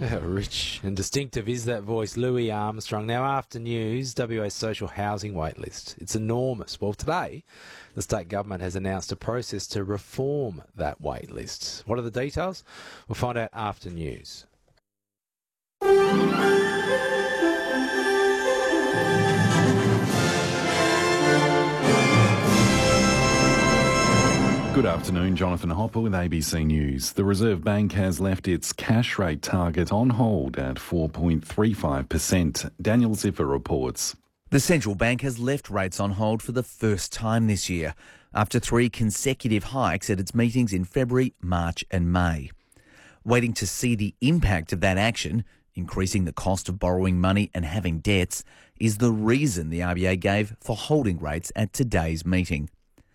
How rich and distinctive is that voice, Louis Armstrong. Now, after news, WA's social housing wait list. It's enormous. Well, today, the state government has announced a process to reform that wait list. What are the details? We'll find out after news. Good afternoon, Jonathan Hopper with ABC News. The Reserve Bank has left its cash rate target on hold at 4.35%. Daniel Ziffer reports. The central bank has left rates on hold for the first time this year, after 3 consecutive hikes at its meetings in February, March and May. Waiting to see the impact of that action, increasing the cost of borrowing money and having debts, is the reason the RBA gave for holding rates at today's meeting.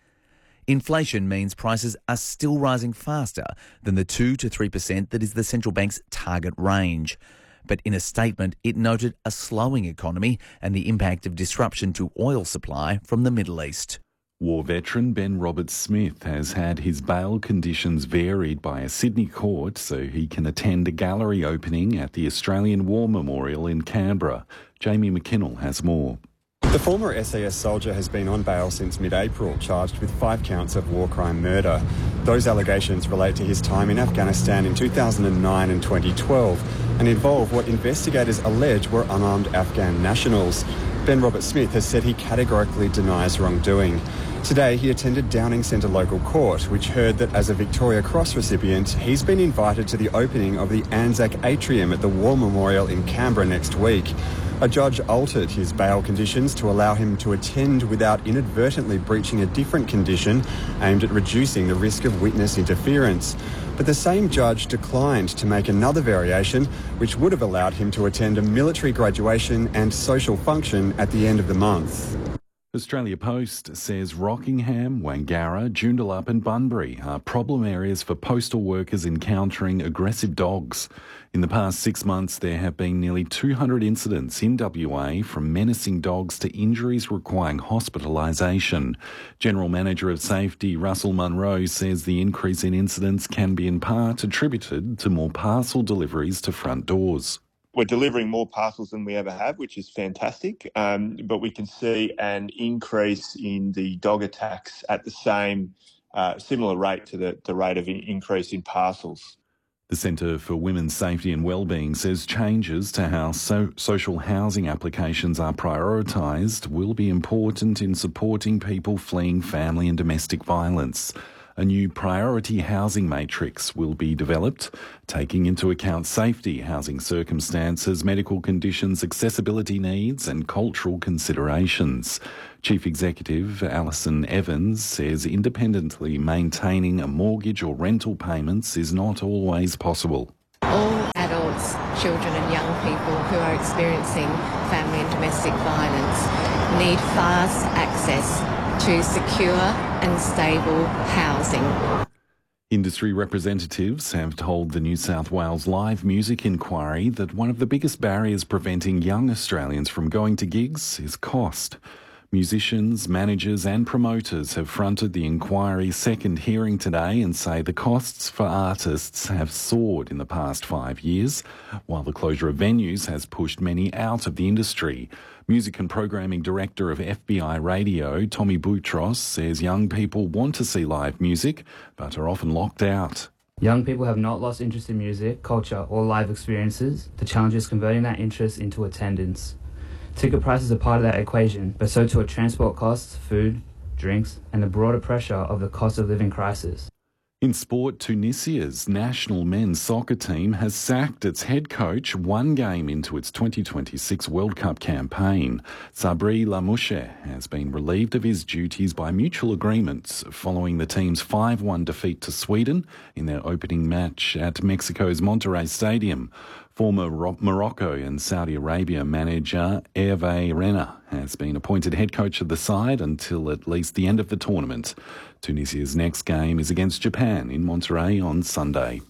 Inflation means prices are still rising faster than the 2 to 3% that is the central bank's target range. But in a statement, it noted a slowing economy and the impact of disruption to oil supply from the Middle East. War veteran Ben Roberts-Smith has had his bail conditions varied by a Sydney court so he can attend a gallery opening at the Australian War Memorial in Canberra. Jamie McKinnell has more. The former SAS soldier has been on bail since mid-April, charged with 5 counts of war crime murder. Those allegations relate to his time in Afghanistan in 2009 and 2012 and involve what investigators allege were unarmed Afghan nationals. Ben Roberts-Smith has said he categorically denies wrongdoing. Today, he attended Downing Centre Local Court, which heard that as a Victoria Cross recipient, he's been invited to the opening of the Anzac Atrium at the War Memorial in Canberra next week. A judge altered his bail conditions to allow him to attend without inadvertently breaching a different condition aimed at reducing the risk of witness interference. But the same judge declined to make another variation, which would have allowed him to attend a military graduation and social function at the end of the month. Australia Post says Rockingham, Wangara, Joondalup and Bunbury are problem areas for postal workers encountering aggressive dogs. In the past 6 months, there have been nearly 200 incidents in WA, from menacing dogs to injuries requiring hospitalisation. General Manager of Safety Russell Munro says the increase in incidents can be in part attributed to more parcel deliveries to front doors. We're delivering more parcels than we ever have, which is fantastic, but we can see an increase in the dog attacks at the same similar rate to the rate of increase in parcels. The Centre for Women's Safety and Wellbeing says changes to how social housing applications are prioritised will be important in supporting people fleeing family and domestic violence. A new priority housing matrix will be developed, taking into account safety, housing circumstances, medical conditions, accessibility needs and cultural considerations. Chief Executive Alison Evans says independently maintaining a mortgage or rental payments is not always possible. All adults, children and young people who are experiencing family and domestic violence need fast access to secure and stable housing. Industry representatives have told the New South Wales Live Music Inquiry that one of the biggest barriers preventing young Australians from going to gigs is cost. Musicians, managers and promoters have fronted the inquiry's second hearing today and say the costs for artists have soared in the past 5 years, while the closure of venues has pushed many out of the industry. Music and Programming Director of FBI Radio, Tommy Boutros, says young people want to see live music, but are often locked out. Young people have not lost interest in music, culture or live experiences. The challenge is converting that interest into attendance. Ticket prices are part of that equation, but so too are transport costs, food, drinks, and the broader pressure of the cost of living crisis. In sport, Tunisia's national men's soccer team has sacked its head coach 1 game into its 2026 World Cup campaign. Sabri Lamouche has been relieved of his duties by mutual agreement following the team's 5-1 defeat to Sweden in their opening match at Mexico's Monterrey Stadium. Former Morocco and Saudi Arabia manager Hervé Renard has been appointed head coach of the side until at least the end of the tournament. Tunisia's next game is against Japan in Monterrey on Sunday.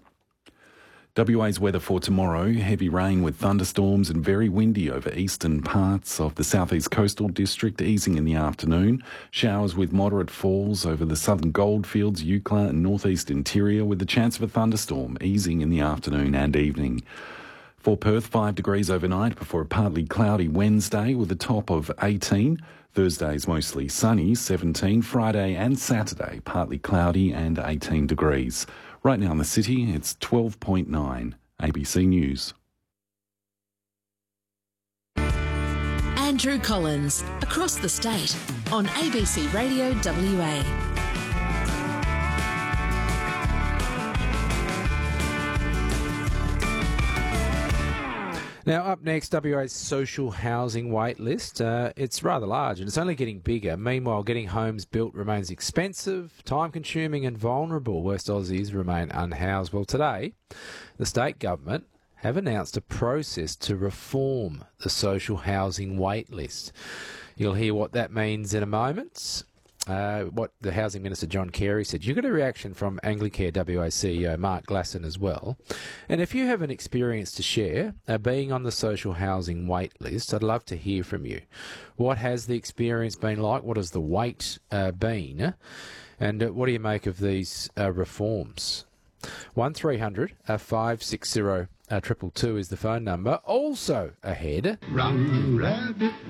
WA's weather for tomorrow: heavy rain with thunderstorms and very windy over eastern parts of the southeast coastal district, easing in the afternoon. Showers with moderate falls over the southern goldfields, Eucla and northeast interior, with the chance of a thunderstorm, easing in the afternoon and evening. For Perth, 5 degrees overnight before a partly cloudy Wednesday with a top of 18. Thursday's mostly sunny, 17. Friday and Saturday, partly cloudy and 18 degrees. Right now in the city, it's 12.9. ABC News. Andrew Collins, across the state, on ABC Radio WA. Now, up next, WA's social housing wait list. It's rather large and it's only getting bigger. Meanwhile, getting homes built remains expensive, time-consuming and vulnerable. West Aussies remain unhoused. Well, today, the state government have announced a process to reform the social housing wait list. You'll hear what that means in a moment. What the Housing Minister John Carey said. You got a reaction from Anglicare WA CEO Mark Glasson as well. And if you have an experience to share being on the social housing wait list, I'd love to hear from you. What has the experience been like? What has the wait been? And what do you make of these reforms? 1300 560 222 is the phone number. Also ahead. Run, rabbit,